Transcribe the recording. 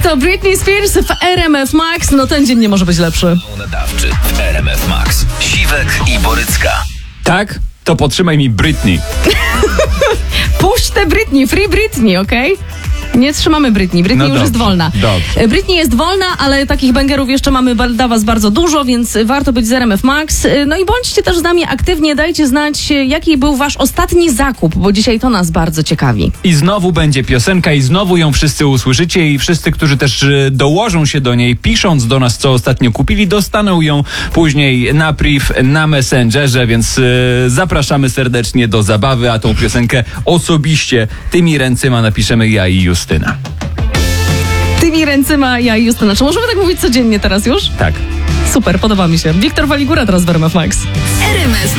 To Britney Spears w RMF Max. No ten dzień nie może być lepszy. Nadawczy w RMF Max. Siwek i Borycka. Tak? To potrzymaj mi Britney. Puść tę Britney, free Britney, okej? Nie trzymamy Britney. Britney już jest wolna. Dobrze. Britney jest wolna, ale takich bangerów jeszcze mamy dla was bardzo dużo, więc warto być z RMF Max. No i bądźcie też z nami aktywnie, dajcie znać, jaki był wasz ostatni zakup, bo dzisiaj to nas bardzo ciekawi. I znowu będzie piosenka i znowu ją wszyscy usłyszycie i wszyscy, którzy też dołożą się do niej, pisząc do nas, co ostatnio kupili, dostaną ją później na priv, na Messengerze, więc zapraszamy serdecznie do zabawy, a tą piosenkę osobiście tymi ręcyma napiszemy ja i Justyna. Tymi ręcyma ja i Justyna. Czy możemy tak mówić codziennie teraz już? Tak. Super, podoba mi się. Wiktor Waligura teraz w RMF Max. RMF